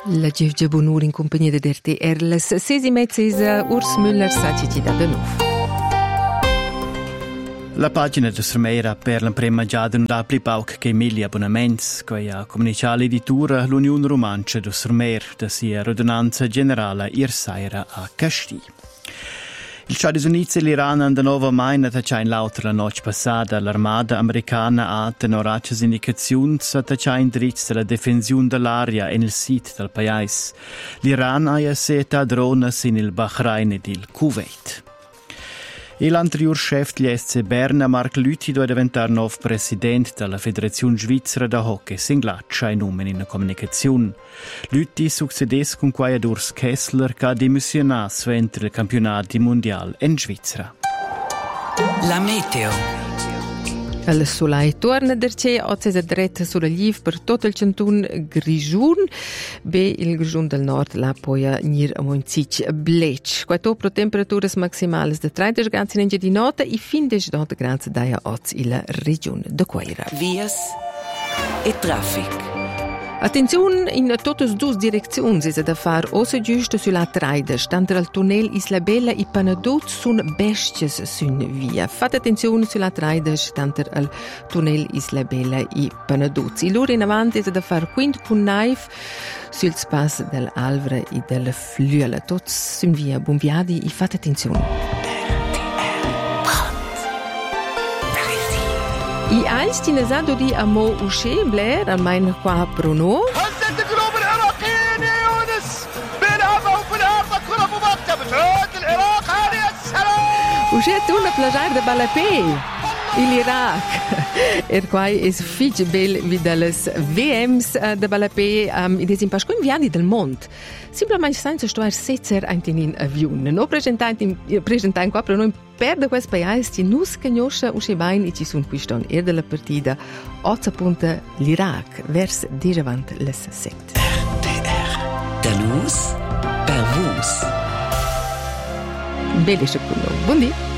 La Gevgia Bonur in compagnia di RTR, les 6:30, Urs Müller, saci da de nuovo. La pagina de Surmeira per la prima giada non dà pli pauc che 1000 abbonaments, che ha comunicato l'editura l'Unione Romancia de Surmeira, da sia Rodonanza Generale Irsaira a Casti. Il Stati Uniti e l'Iran hanno nuova mai attaccato in l'autra la notte passata. L'armata americana ha tenorato indicazioni attaccato in diritto della difensione dell'aria e nel sito del paese. L'Iran ha assetato droni in il Bahrain e il Kuwait. L'anterior chef dell'SC Berna, Marc Lüthi, deve diventare nuovo presidente della Federazione Svizzera da Hockey Singlaccia in nome in comunicazione. Lüthi succedesse con Urs Kessler che ha dimissionato entro il campionato mondiale in Svizzera. La meteo. Il sole torna derce, oggi è dretto sulla liv per tutto il cantun Grigiun, il Grigiun del Nord la poi nir a Monzic Blec. Quattro temperature maximali di 30 gradi in di notte e fin di 12 gradi da oggi in regione de Queira. Vias e traffic. Attenzione in tutte e due direzioni è da fare ossa giusto sulla traida, tanto il tunnel Isla Bella e Panadot sono bestie su via. Fate attenzione sulla traida, tanto il tunnel Isla Bella e Panadot. E loro in avanti è da fare quindi con naif sul spazio dell'Alvra e del Flüela. Tutti su via, buon viadi e fate attenzione. I alls die nazado di amo ushe Blair al mein qua Bruno. هدد الجنوب العراقيين يا يونس بينها وفي الارض كره ممكنه بترد العراق هذه السلام. Ushe tuna plagiar de Balapé. L'Iraq. Quai es fich bel vidales VMs de Balapé in des impasco in viani del mond. Simplemente senza stuar setzer in avion. No presentan qua per noi per questo paese che nus conosce usce bain e ci sono quiston della partita 8 punta l'Iraq vers direvant les 7. RTR. Da nus per vos. Belle secondo. Buondì.